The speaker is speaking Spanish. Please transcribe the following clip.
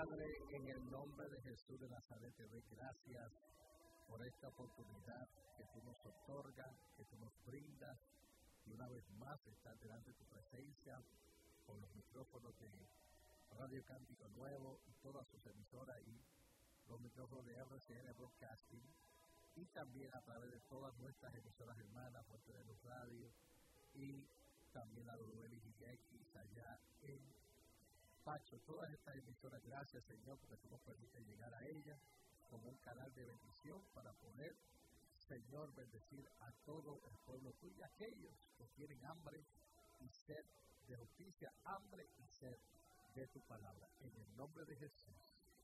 Padre, en el nombre de Jesús de Nazaret, te doy gracias por esta oportunidad que tú nos otorgas, que tú nos brindas, y una vez más estar delante de tu presencia, con los micrófonos de Radio Cántico Nuevo y todas sus emisoras y los micrófonos de RCN Broadcasting, y también a través de todas nuestras emisoras hermanas, Fuerte de Luz Radio, y también la WLIX allá en Pacho. Todas estas emisoras, gracias Señor, porque tú nos permites llegar a ellas como un canal de bendición para poder, Señor, bendecir a todo el pueblo tuyo, aquellos que tienen hambre y sed de justicia, hambre y sed de tu palabra. En el nombre de Jesús.